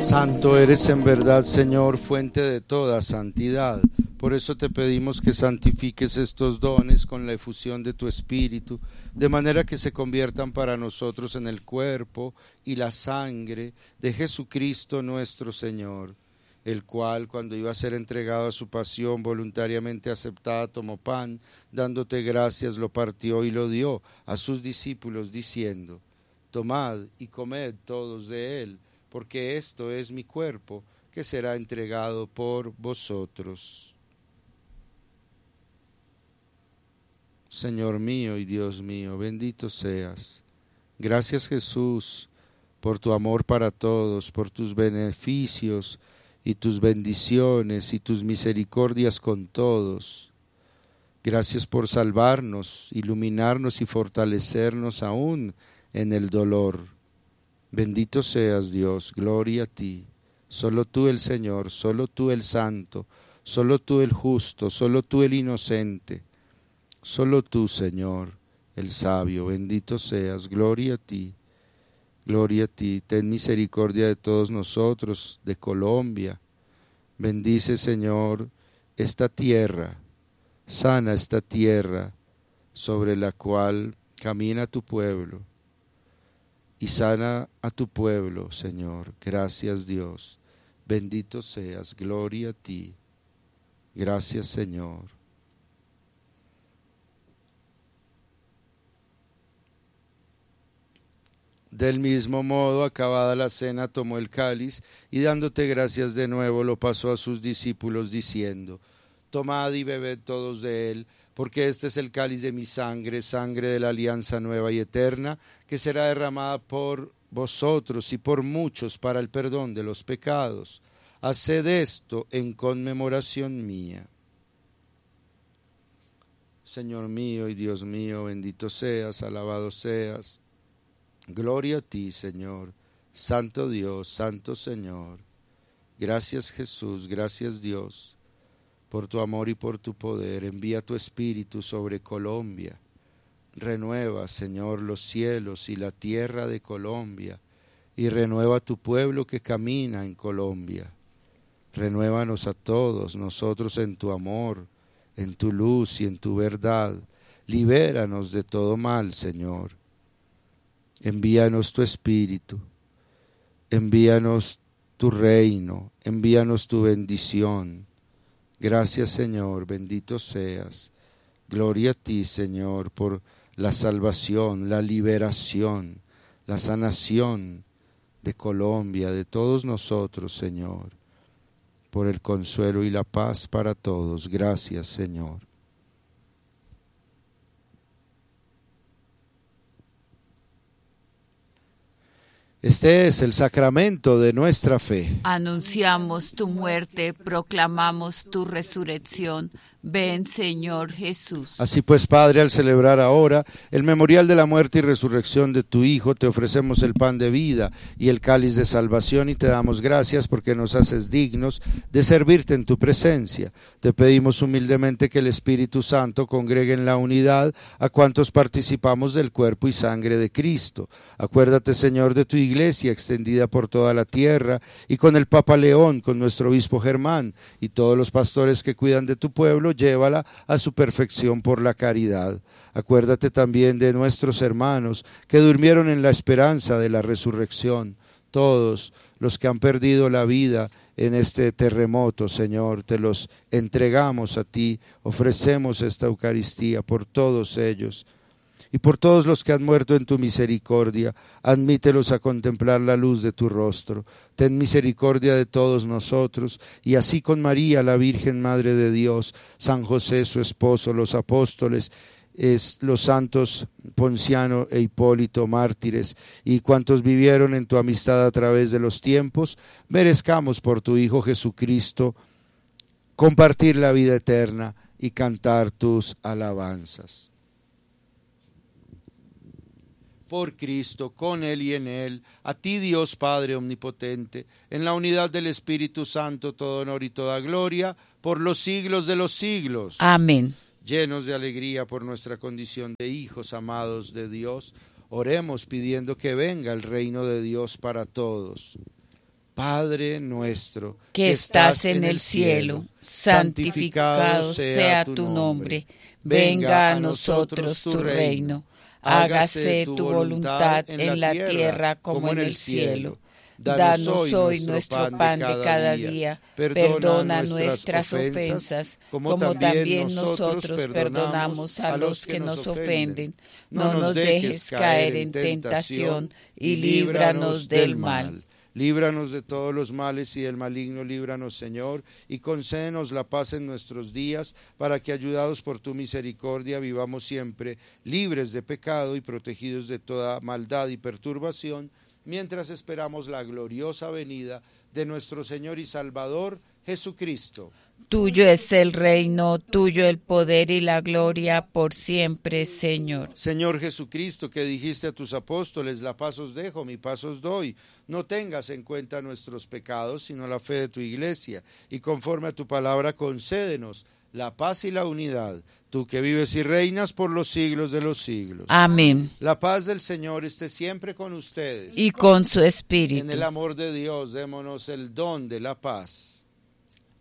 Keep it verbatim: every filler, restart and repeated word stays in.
Santo eres en verdad, Señor, fuente de toda santidad. Por eso te pedimos que santifiques estos dones con la efusión de tu Espíritu, de manera que se conviertan para nosotros en el cuerpo y la sangre de Jesucristo nuestro Señor, el cual, cuando iba a ser entregado a su pasión voluntariamente aceptada, tomó pan, dándote gracias, lo partió y lo dio a sus discípulos, diciendo: tomad y comed todos de él, porque esto es mi cuerpo, que será entregado por vosotros. Señor mío y Dios mío, bendito seas. Gracias, Jesús, por tu amor para todos, por tus beneficios y tus bendiciones y tus misericordias con todos. Gracias por salvarnos, iluminarnos y fortalecernos aún en el dolor. Bendito seas, Dios, gloria a ti. Solo tú el Señor, solo tú el Santo, solo tú el Justo, solo tú el Inocente, solo tú, Señor, el Sabio. Bendito seas, gloria a ti, gloria a ti. Ten misericordia de todos nosotros, de Colombia. Bendice, Señor, esta tierra, sana esta tierra sobre la cual camina tu pueblo. Y sana a tu pueblo, Señor. Gracias, Dios. Bendito seas, gloria a ti. Gracias, Señor. Del mismo modo, acabada la cena, tomó el cáliz y dándote gracias de nuevo, lo pasó a sus discípulos diciendo: tomad y bebed todos de él, porque este es el cáliz de mi sangre, sangre de la alianza nueva y eterna, que será derramada por vosotros y por muchos para el perdón de los pecados. Haced esto en conmemoración mía. Señor mío y Dios mío, bendito seas, alabado seas. Gloria a ti, Señor, Santo Dios, Santo Señor. Gracias, Jesús, gracias, Dios, por tu amor y por tu poder. Envía tu Espíritu sobre Colombia. Renueva, Señor, los cielos y la tierra de Colombia, y renueva tu pueblo que camina en Colombia. Renuévanos a todos nosotros en tu amor, en tu luz y en tu verdad. Libéranos de todo mal, Señor. Envíanos tu Espíritu, envíanos tu reino, envíanos tu bendición. Gracias, Señor, bendito seas. Gloria a ti, Señor, por la salvación, la liberación, la sanación de Colombia, de todos nosotros, Señor, por el consuelo y la paz para todos. Gracias, Señor. Este es el sacramento de nuestra fe. Anunciamos tu muerte, proclamamos tu resurrección. Ven, Señor Jesús. Así pues, Padre, al celebrar ahora el memorial de la muerte y resurrección de tu Hijo, te ofrecemos el pan de vida y el cáliz de salvación y te damos gracias porque nos haces dignos de servirte en tu presencia. Te pedimos humildemente que el Espíritu Santo congregue en la unidad a cuantos participamos del cuerpo y sangre de Cristo. Acuérdate, Señor, de tu Iglesia extendida por toda la tierra y con el Papa León, con nuestro obispo Germán y todos los pastores que cuidan de tu pueblo. Llévala a su perfección por la caridad. Acuérdate también de nuestros hermanos que durmieron en la esperanza de la resurrección, todos los que han perdido la vida en este terremoto, Señor, te los entregamos a ti, ofrecemos esta Eucaristía por todos ellos. Y por todos los que han muerto en tu misericordia, admítelos a contemplar la luz de tu rostro. Ten misericordia de todos nosotros, y así con María, la Virgen Madre de Dios, San José, su esposo, los apóstoles, es, los santos Ponciano e Hipólito, mártires, y cuantos vivieron en tu amistad a través de los tiempos, merezcamos por tu Hijo Jesucristo compartir la vida eterna y cantar tus alabanzas. Por Cristo, con Él y en Él, a ti Dios Padre Omnipotente, en la unidad del Espíritu Santo, todo honor y toda gloria, por los siglos de los siglos. Amén. Llenos de alegría por nuestra condición de hijos amados de Dios, oremos pidiendo que venga el reino de Dios para todos. Padre nuestro, que estás en el cielo, santificado sea tu nombre. Venga a nosotros tu reino. Hágase tu voluntad en la tierra como en el cielo. Danos hoy nuestro pan de cada día. Perdona nuestras ofensas, como también nosotros perdonamos a los que nos ofenden. No nos dejes caer en tentación y líbranos del mal. Líbranos de todos los males y del maligno, líbranos, Señor, y concédenos la paz en nuestros días, para que, ayudados por tu misericordia, vivamos siempre libres de pecado y protegidos de toda maldad y perturbación, mientras esperamos la gloriosa venida de nuestro Señor y Salvador, Jesucristo. Tuyo es el reino, tuyo el poder y la gloria por siempre, Señor. Señor Jesucristo, que dijiste a tus apóstoles, la paz os dejo, mi paz os doy. No tengas en cuenta nuestros pecados, sino la fe de tu iglesia. Y conforme a tu palabra, concédenos la paz y la unidad. Tú que vives y reinas por los siglos de los siglos. Amén. La paz del Señor esté siempre con ustedes. Y con su espíritu. En el amor de Dios, démonos el don de la paz.